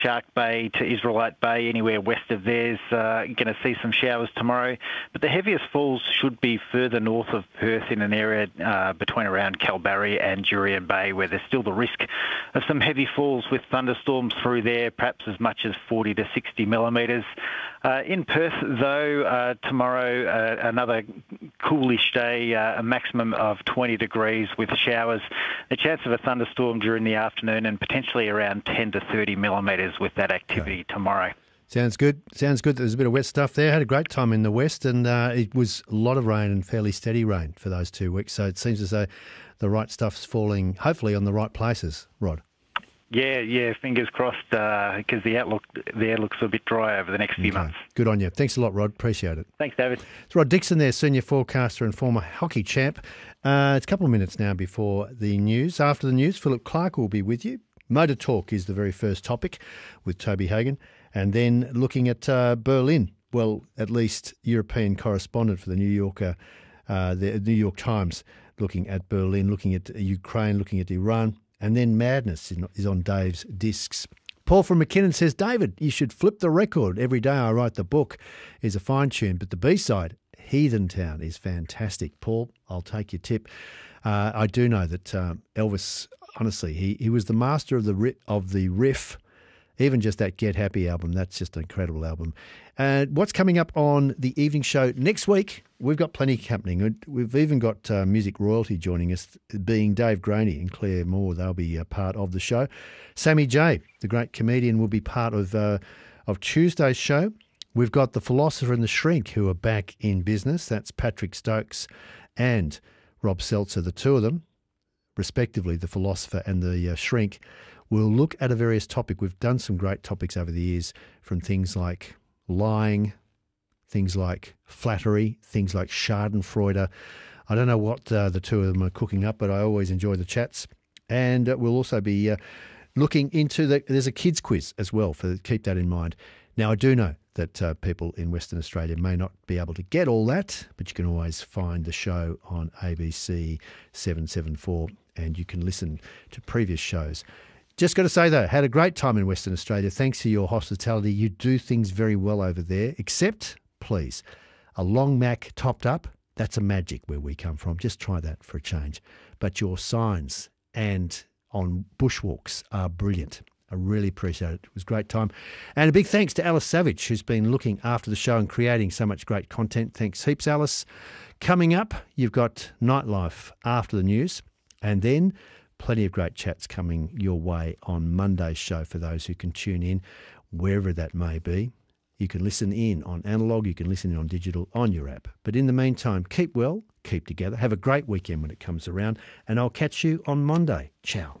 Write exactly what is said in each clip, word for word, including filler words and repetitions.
Shark Bay to Israelite Bay, anywhere west of there's uh, going to see some showers tomorrow. But the heaviest falls should be further north of Perth in an area uh, between around Kalbarri and Jurien Bay, where there's still the risk of some heavy falls with thunderstorms through there, perhaps as much as forty to sixty millimetres. Uh, in Perth, though, uh, tomorrow, uh, another coolish day, uh, a maximum of twenty degrees with showers. The chance of a thunderstorm during the afternoon and potentially around ten to thirty millimetres with that activity okay. tomorrow. Sounds good. Sounds good. There's a bit of wet stuff there. Had a great time in the west, and uh, it was a lot of rain and fairly steady rain for those two weeks. So it seems as though the right stuff's falling, hopefully, on the right places, Rod. Yeah, yeah, fingers crossed, because uh, the outlook the outlook's a bit dry over the next few okay. months. Good on you. Thanks a lot, Rod. Appreciate it. Thanks, David. It's Rod Dixon there, senior forecaster and former hockey champ. Uh, it's a couple of minutes now before the news. After the news, Philip Clark will be with you. Motor Talk is the very first topic with Toby Hagan. And then looking at uh, Berlin, well, at least European correspondent for the New Yorker, uh, the New York Times, looking at Berlin, looking at Ukraine, looking at Iran. And then Madness is on Dave's discs. Paul from McKinnon says, David, you should flip the record. Every Day I Write the Book is a fine tune, but the B-side, Heathen Town, is fantastic. Paul, I'll take your tip. Uh, I do know that um, Elvis, honestly, he, he was the master of the ri- of the riff. Even just that Get Happy album, that's just an incredible album. And what's coming up on the evening show next week? We've got plenty happening. We've even got uh, Music Royalty joining us, being Dave Graney and Claire Moore. They'll be a part of the show. Sammy J, the great comedian, will be part of uh, of Tuesday's show. We've got The Philosopher and the Shrink, who are back in business. That's Patrick Stokes and Rob Seltzer, the two of them, respectively, The Philosopher and the uh, Shrink. We'll look at a various topic. We've done some great topics over the years, from things like lying, things like flattery, things like schadenfreude. I don't know what uh, the two of them are cooking up, but I always enjoy the chats. And uh, we'll also be uh, looking into the, there's a kids quiz as well, for keep that in mind. Now, I do know that uh, people in Western Australia may not be able to get all that, but you can always find the show on A B C seven seventy-four, and you can listen to previous shows. Just got to say, though, had a great time in Western Australia. Thanks for your hospitality. You do things very well over there, except, please, a long Mac topped up, that's a magic where we come from. Just try that for a change. But your signs and on bushwalks are brilliant. I really appreciate it. It was a great time. And a big thanks to Alice Savage, who's been looking after the show and creating so much great content. Thanks heaps, Alice. Coming up, you've got Nightlife after the news, and then plenty of great chats coming your way on Monday's show for those who can tune in, wherever that may be. You can listen in on analog, you can listen in on digital, on your app. But in the meantime, keep well, keep together, have a great weekend when it comes around, and I'll catch you on Monday. Ciao.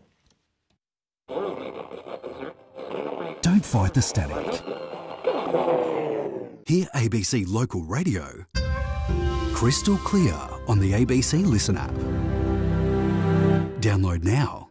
Don't fight the static. Hear A B C Local Radio crystal clear on the A B C Listen app. Download now.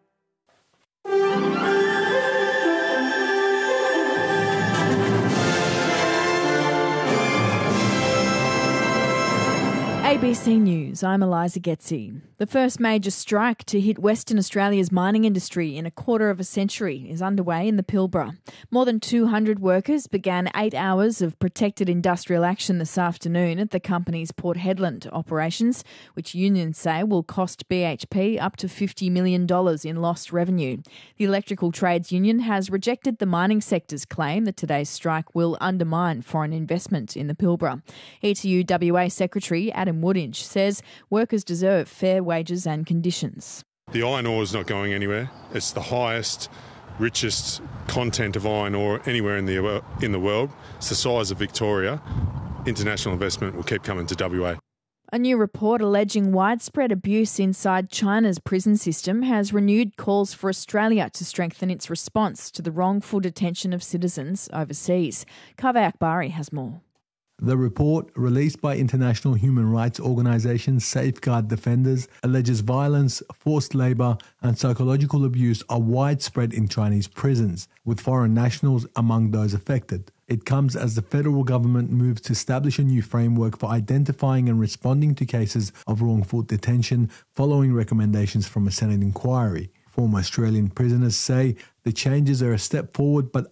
A B C News, I'm Eliza Getzi. The first major strike to hit Western Australia's mining industry in a quarter of a century is underway in the Pilbara. More than two hundred workers began eight hours of protected industrial action this afternoon at the company's Port Hedland operations, which unions say will cost B H P up to fifty million dollars in lost revenue. The Electrical Trades Union has rejected the mining sector's claim that today's strike will undermine foreign investment in the Pilbara. E T U W A Secretary Adam Woodinge says workers deserve fair wages and conditions. The iron ore is not going anywhere. It's the highest, richest content of iron ore anywhere in the in the world. It's the size of Victoria. International investment will keep coming to W A. A new report alleging widespread abuse inside China's prison system has renewed calls for Australia to strengthen its response to the wrongful detention of citizens overseas. Kaveh Akbari has more. The report, released by international human rights organisation Safeguard Defenders, alleges violence, forced labour and psychological abuse are widespread in Chinese prisons, with foreign nationals among those affected. It comes as the federal government moves to establish a new framework for identifying and responding to cases of wrongful detention following recommendations from a Senate inquiry. Former Australian prisoners say The changes are a step forward but